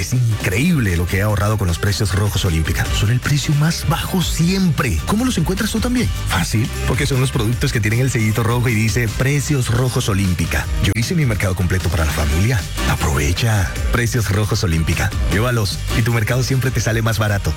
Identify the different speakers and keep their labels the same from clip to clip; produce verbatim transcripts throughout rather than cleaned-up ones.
Speaker 1: Es increíble lo que he ahorrado con los precios rojos Olímpica. Son el precio más bajo siempre. ¿Cómo los encuentras tú también? Fácil, porque son los productos que tienen el sellito rojo y dice Precios Rojos Olímpica. Yo hice mi mercado completo para la familia. Aprovecha. Precios Rojos Olímpica. Llévalos y tu mercado siempre te sale más barato.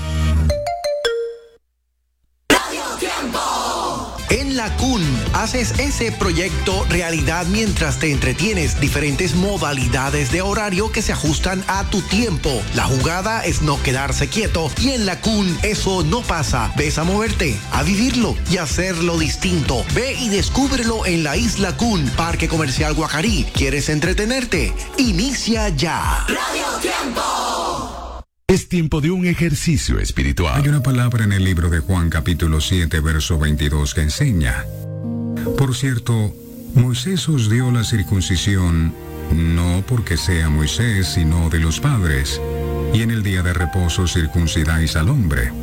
Speaker 2: En la C U N haces ese proyecto realidad mientras te entretienes, diferentes modalidades de horario que se ajustan a tu tiempo. La jugada es no quedarse quieto y en la C U N eso no pasa. Ves a moverte, a vivirlo y hacerlo distinto. Ve y descúbrelo en la Isla C U N, Parque Comercial Guacarí. ¿Quieres entretenerte? Inicia ya. Radio Tiempo.
Speaker 3: Es tiempo de un ejercicio espiritual.
Speaker 4: Hay una palabra en el libro de Juan capítulo siete, verso veintidós que enseña: por cierto, Moisés os dio la circuncisión, no porque sea Moisés, sino de los padres, y en el día de reposo circuncidáis al hombre.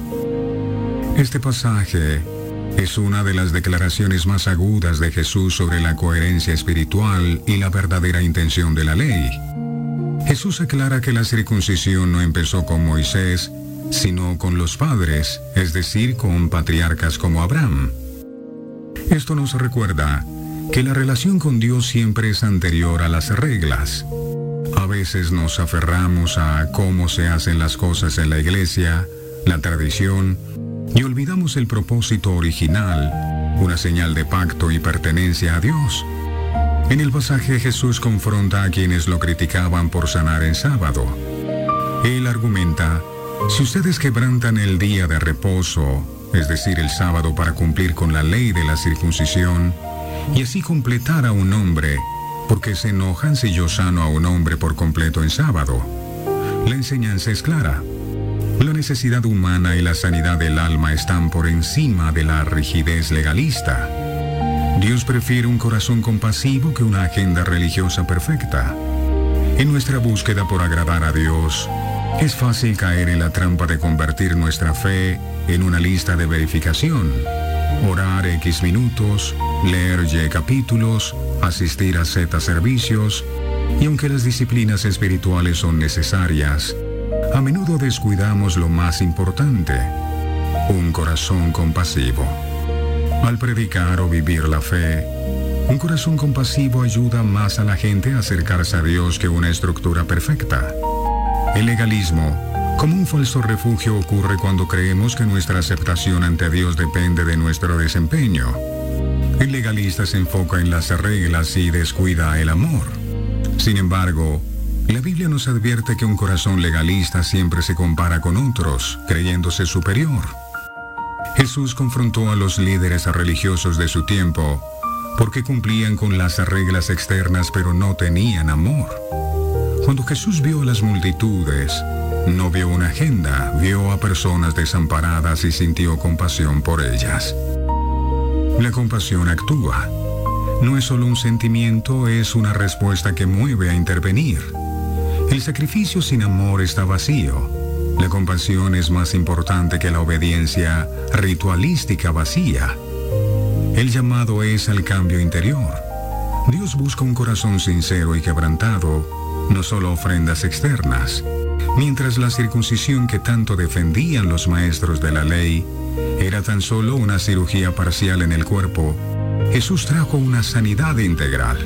Speaker 4: Este pasaje es una de las declaraciones más agudas de Jesús sobre la coherencia espiritual y la verdadera intención de la ley. Jesús aclara que la circuncisión no empezó con Moisés, sino con los padres, es decir, con patriarcas como Abraham. Esto nos recuerda que la relación con Dios siempre es anterior a las reglas. A veces nos aferramos a cómo se hacen las cosas en la iglesia, la tradición, y olvidamos el propósito original, una señal de pacto y pertenencia a Dios. En el pasaje Jesús confronta a quienes lo criticaban por sanar en sábado. Él argumenta: si ustedes quebrantan el día de reposo, es decir, el sábado, para cumplir con la ley de la circuncisión, y así completar a un hombre, ¿por qué se enojan si yo sano a un hombre por completo en sábado? La enseñanza es clara. La necesidad humana y la sanidad del alma están por encima de la rigidez legalista. Dios prefiere un corazón compasivo que una agenda religiosa perfecta. En nuestra búsqueda por agradar a Dios, es fácil caer en la trampa de convertir nuestra fe en una lista de verificación. Orar X minutos, leer Y capítulos, asistir a Z servicios, y aunque las disciplinas espirituales son necesarias, a menudo descuidamos lo más importante: un corazón compasivo. Al predicar o vivir la fe, un corazón compasivo ayuda más a la gente a acercarse a Dios que una estructura perfecta. El legalismo, como un falso refugio, ocurre cuando creemos que nuestra aceptación ante Dios depende de nuestro desempeño. El legalista se enfoca en las reglas y descuida el amor. Sin embargo, la Biblia nos advierte que un corazón legalista siempre se compara con otros, creyéndose superior. Jesús confrontó a los líderes religiosos de su tiempo porque cumplían con las reglas externas pero no tenían amor. Cuando Jesús vio a las multitudes, no vio una agenda, vio a personas desamparadas y sintió compasión por ellas. La compasión actúa. No es solo un sentimiento, es una respuesta que mueve a intervenir. El sacrificio sin amor está vacío. La compasión es más importante que la obediencia ritualística vacía. El llamado es al cambio interior. Dios busca un corazón sincero y quebrantado, no solo ofrendas externas. Mientras la circuncisión que tanto defendían los maestros de la ley era tan solo una cirugía parcial en el cuerpo, Jesús trajo una sanidad integral.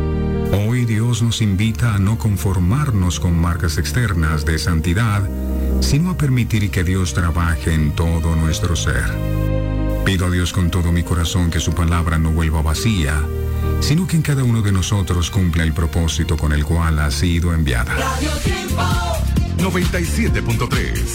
Speaker 4: Hoy Dios nos invita a no conformarnos con marcas externas de santidad, sino a permitir que Dios trabaje en todo nuestro ser. Pido a Dios con todo mi corazón que su palabra no vuelva vacía, sino que en cada uno de nosotros cumpla el propósito con el cual ha sido enviada.
Speaker 3: noventa y siete punto tres